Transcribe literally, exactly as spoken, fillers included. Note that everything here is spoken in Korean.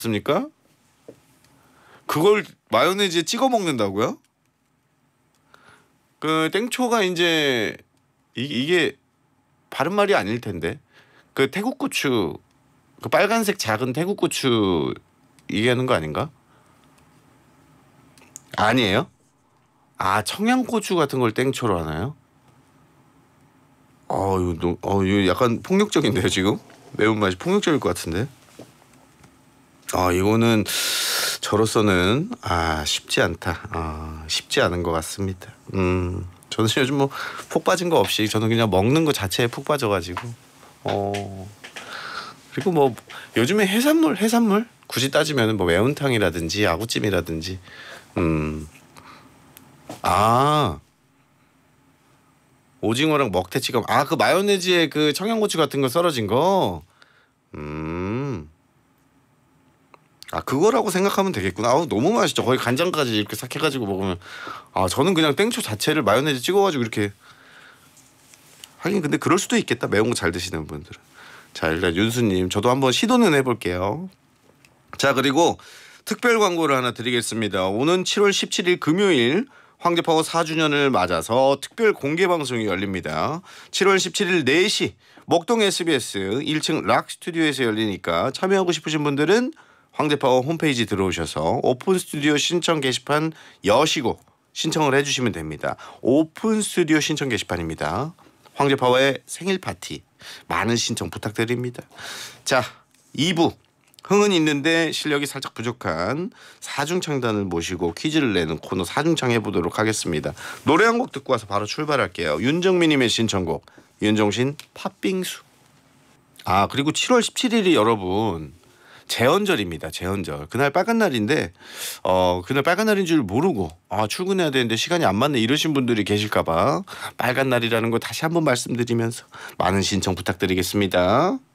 습니까? 그걸 마요네즈에 찍어 먹는다고요? 그 땡초가 이제 이, 이게 바른 말이 아닐 텐데 그 태국 고추 그 빨간색 작은 태국 고추 얘기하는 거 아닌가? 아니에요? 아 청양고추 같은 걸 땡초로 하나요? 어 이거 어 이거 약간 폭력적인데요 지금 매운맛이 폭력적일 것 같은데. 아 이거는 저로서는 아 쉽지 않다. 아 쉽지 않은 것 같습니다. 음 저는 요즘 뭐 푹 빠진 거 없이 저는 그냥 먹는 거 자체에 푹 빠져가지고 어 그리고 뭐 요즘에 해산물 해산물 굳이 따지면 뭐 매운탕이라든지 아구찜이라든지 음 아 오징어랑 먹태치가 아 그 마요네즈에 그 청양고추 같은 거 썰어진 거 음. 아 그거라고 생각하면 되겠구나. 아우 너무 맛있죠. 거의 간장까지 이렇게 싹 해가지고 먹으면 아 저는 그냥 땡초 자체를 마요네즈 찍어가지고 이렇게 하긴 근데 그럴 수도 있겠다. 매운 거 잘 드시는 분들은. 자 일단 윤수님 저도 한번 시도는 해볼게요. 자 그리고 특별 광고를 하나 드리겠습니다. 오는 칠월 십칠일 금요일 황제파워 사 주년을 맞아서 특별 공개 방송이 열립니다. 칠월 십칠일 네 시 목동 에스비에스 일 층 락 스튜디오에서 열리니까 참여하고 싶으신 분들은 황제파워 홈페이지 들어오셔서 오픈 스튜디오 신청 게시판 여시고 신청을 해주시면 됩니다. 오픈 스튜디오 신청 게시판입니다. 황제파워의 생일 파티 많은 신청 부탁드립니다. 자 이 부 흥은 있는데 실력이 살짝 부족한 사중창단을 모시고 퀴즈를 내는 코너 사중창 해보도록 하겠습니다. 노래 한 곡 듣고 와서 바로 출발할게요. 윤정민님의 신청곡 윤종신 팥빙수. 아 그리고 칠월 십칠일이 여러분 제헌절입니다. 제헌절. 그날 빨간 날인데 어 그날 빨간 날인 줄 모르고 아 출근해야 되는데 시간이 안 맞네 이러신 분들이 계실까 봐 빨간 날이라는 거 다시 한번 말씀드리면서 많은 신청 부탁드리겠습니다.